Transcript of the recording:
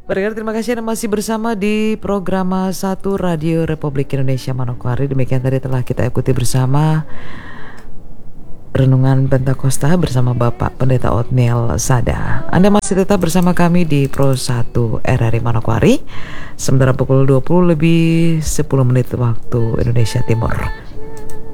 Pendengar, terima kasih Anda masih bersama di program 1 Radio Republik Indonesia Manokwari. Demikian tadi telah kita ikuti bersama Renungan Pentakosta bersama Bapak Pendeta Othniel Sada. Anda masih tetap bersama kami di Pro 1 RRI Manokwari. Sementara pukul 20 lebih 10 menit waktu Indonesia Timur.